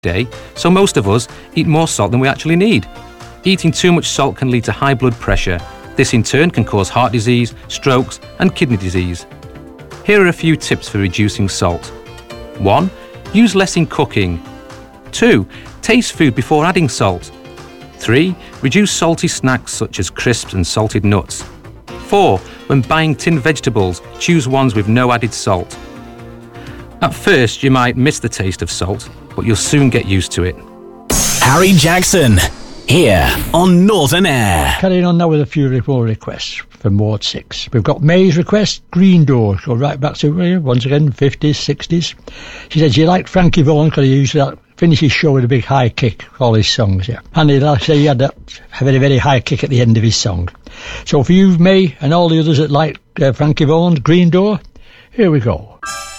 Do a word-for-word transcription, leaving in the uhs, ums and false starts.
day, so most of us eat more salt than we actually need. Eating too much salt can lead to high blood pressure. This in turn can cause heart disease, strokes and kidney disease. Here are a few tips for reducing salt. one. Use less in cooking. two. Taste food before adding salt. three. Reduce salty snacks such as crisps and salted nuts. four. When buying tinned vegetables, choose ones with no added salt. At first, you might miss the taste of salt, but you'll soon get used to it. Harry Jackson, here on Northern Air. Carrying on now with a few more requests from Ward six. We've got May's request, Green Door. Go right back to, once again, fifties, sixties. She said she liked Frankie Vaughan because he used to finish his show with a big high kick, all his songs, yeah. And he, like I say, he had that very, very high kick at the end of his song. So for you, May, and all the others that like uh, Frankie Vaughan's Green Door, here we go.